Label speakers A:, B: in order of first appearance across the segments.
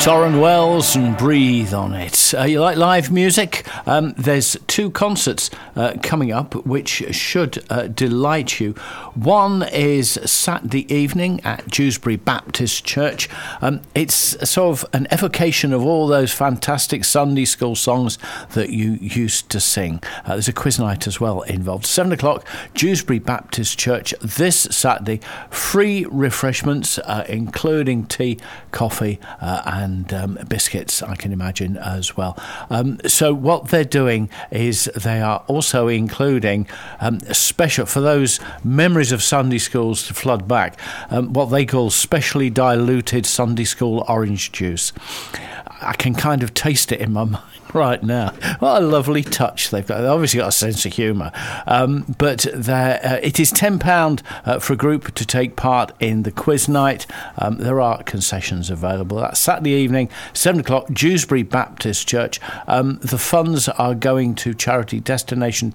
A: Torrin Wells and Breathe on It. You like live music? There's two concerts coming up which should delight you. One is Saturday evening at Dewsbury Baptist Church. It's sort of an evocation of all those fantastic Sunday school songs that you used to sing. There's a quiz night as well involved. 7 o'clock, Dewsbury Baptist Church this Saturday. Free refreshments, including tea, coffee, and biscuits, I can imagine, as well. So what they're doing is they are also including special, for those memories of Sunday schools to flood back, what they call specially diluted Sunday school orange juice. I can kind of taste it in my mind right now. What a lovely touch they've got. They've obviously got a sense of humour. But it is £10 for a group to take part in the quiz night. There are concessions available. That's Saturday evening, 7 o'clock, Dewsbury Baptist Church. The funds are going to charity Destination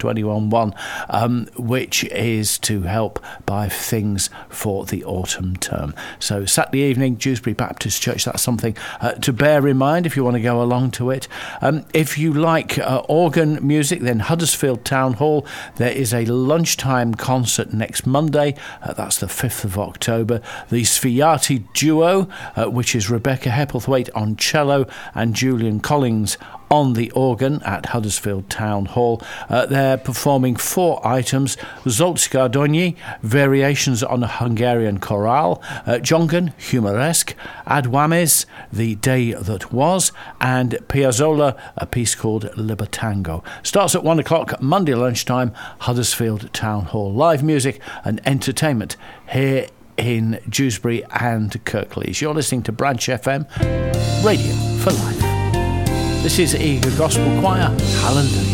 A: 21-1, which is to help buy things for the autumn term. So Saturday evening, Dewsbury Baptist Church, that's something to bear in mind if you want to go along to it. If you like organ music, then Huddersfield Town Hall, there is a lunchtime concert next Monday. That's the 5th of October. The Sviati Duo, which is Rebecca Hepplethwaite on cello and Julian Collins on the organ at Huddersfield Town Hall. They're performing 4 items: Zoltska Donyi, variations on a Hungarian chorale, Jongan, humoresque, Adwames, The Day That Was, and Piazzolla, a piece called Libertango. Starts at 1 o'clock, Monday lunchtime, Huddersfield Town Hall. Live music and entertainment here in Dewsbury and Kirklees. You're listening to Branch FM, Radio for Life. This is Eager Gospel Choir, Hallelujah.